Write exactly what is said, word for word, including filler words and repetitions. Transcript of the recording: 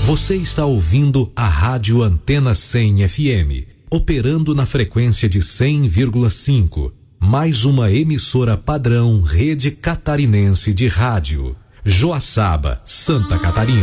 Você está ouvindo a Rádio Antena cem F M, operando na frequência de cem vírgula cinco, mais uma emissora padrão Rede Catarinense de Rádio. Joaçaba, Santa Catarina.